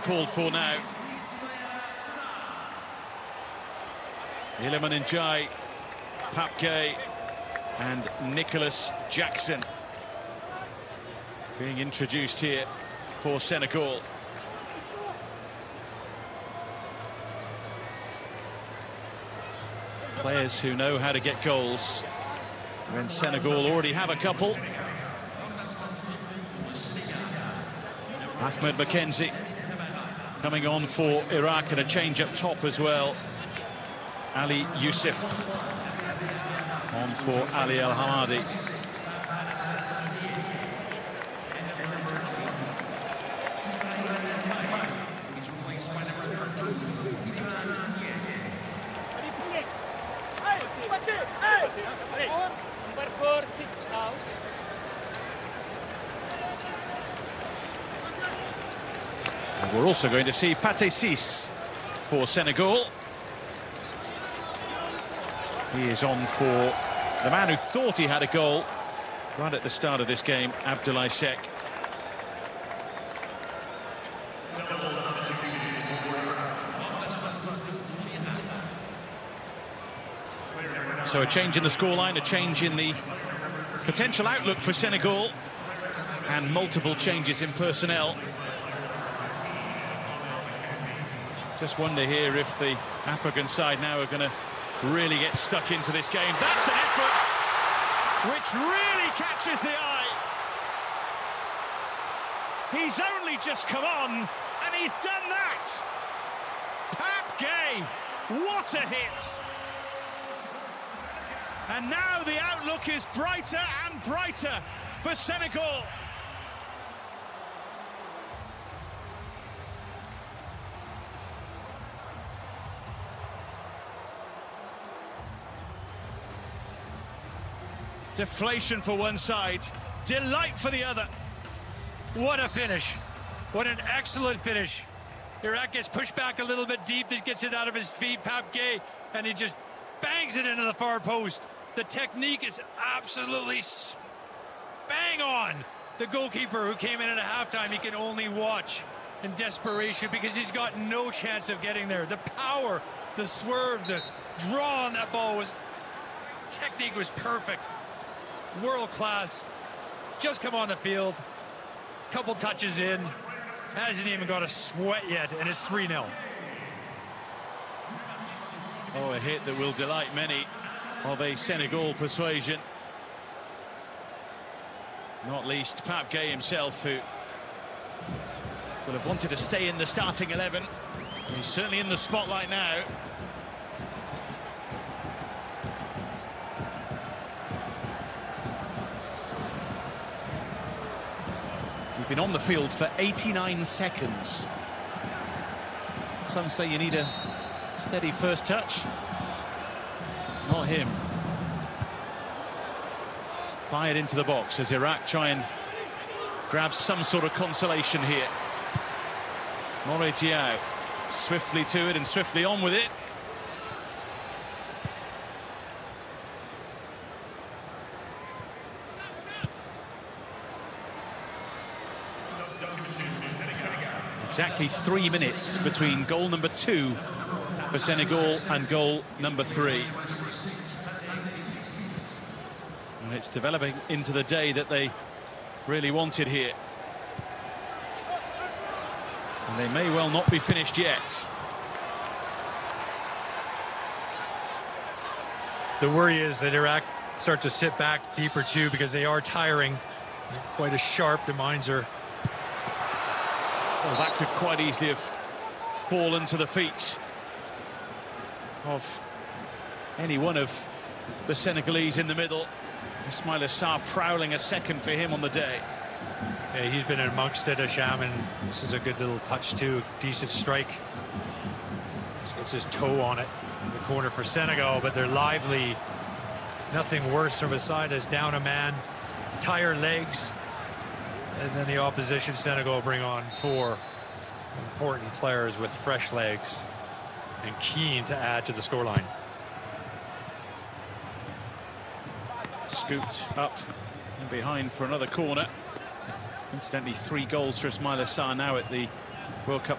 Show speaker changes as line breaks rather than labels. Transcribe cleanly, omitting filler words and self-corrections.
called for now. Iliman Ndiaye, Pape Gueye and Nicholas Jackson being introduced here for Senegal. Players who know how to get goals, when Senegal already have a couple. Ahmed Mackenzie coming on for Iraq, and a change up top as well. Ali Youssef on for Ali El Hamadi. And we're also going to see Pathé Ciss for Senegal. He is on for the man who thought he had a goal right at the start of this game, Abdoulaye Seck. So a change in the scoreline, a change in the potential outlook for Senegal, and multiple changes in personnel. Just wonder here if the African side now are going to really get stuck into this game. That's an effort which really catches the eye. He's only just come on, and he's done that. Pape Gueye, what a hit. And now the outlook is brighter and brighter for Senegal. Deflation for one side, delight for the other.
What a finish. What an excellent finish. Iraq gets pushed back a little bit deep, just gets it out of his feet, Pape Gueye, and he just bangs it into the far post. The technique is absolutely bang on. The goalkeeper who came in at halftime, he can only watch in desperation because he's got no chance of getting there. The power, the swerve, the draw on that ball was, technique was perfect. World class. Just come on the field, couple touches in, hasn't even got a sweat yet, and it's 3-0.
Oh, a hit that will delight many of a Senegal persuasion. Not least Pape Gueye himself, who will have wanted to stay in the starting 11. He's certainly in the spotlight now. We've been on the field for 89 seconds. Some say you need a steady first touch. Not him. Fired into the box as Iraq try and grab some sort of consolation here. Moré Diaw swiftly to it and swiftly on with it. Exactly 3 minutes between goal number 2 for Senegal and goal number 3. And it's developing into the day that they really wanted here. And they may well not be finished yet.
The worry is that Iraq start to sit back deeper too, because they are tiring. They're quite as sharp, their minds are.
Well, that could quite easily have fallen to the feet of any one of the Senegalese in the middle. Ismaïla Sarr prowling a second for him on the day.
Yeah, he's been amongst it, Asham, and this is a good little touch too. Decent strike. Just gets his toe on it in the corner for Senegal, but they're lively. Nothing worse from a side as down a man, tired legs. And then the opposition, Senegal, bring on 4 important players with fresh legs and keen to add to the scoreline.
Scooped up and behind for another corner. Incidentally, 3 goals for Ismaïla Sarr now at the World Cup